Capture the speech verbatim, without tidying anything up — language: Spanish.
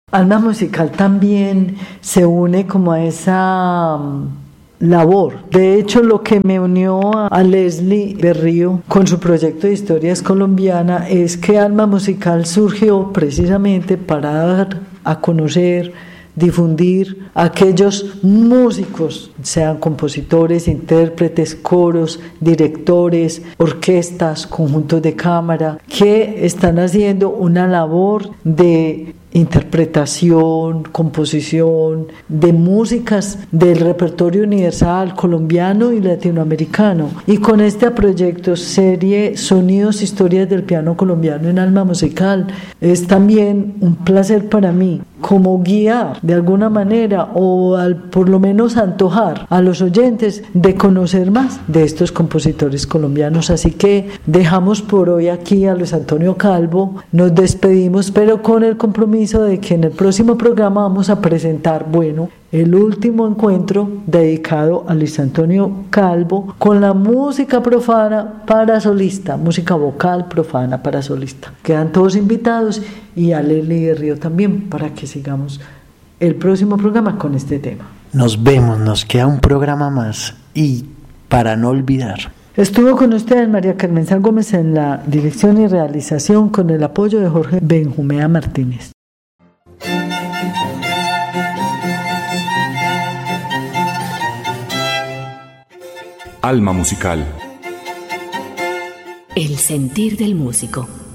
Alma Musical también se une como a esa um, labor. De hecho, lo que me unió a, a Leslie Berrío con su proyecto de Historias Colombiana es que Alma Musical surgió precisamente para dar a conocer, difundir a aquellos músicos, sean compositores, intérpretes, coros, directores, orquestas, conjuntos de cámara, que están haciendo una labor de interpretación, composición de músicas del repertorio universal colombiano y latinoamericano. Y con este proyecto serie Sonidos, Historias del Piano Colombiano en Alma Musical, es también un placer para mí como guiar de alguna manera o al, por lo menos antojar a los oyentes de conocer más de estos compositores colombianos. Así que dejamos por hoy aquí a Luis Antonio Calvo, nos despedimos, pero con el compromiso de que en el próximo programa vamos a presentar, bueno, el último encuentro dedicado a Luis Antonio Calvo con la música profana para solista, música vocal profana para solista. Quedan todos invitados y a Leslie de Río también para que sigamos el próximo programa con este tema. Nos vemos, nos queda un programa más y para no olvidar. Estuvo con ustedes María Carmen San Gómez en la dirección y realización con el apoyo de Jorge Benjumea Martínez. Alma Musical. El sentir del músico.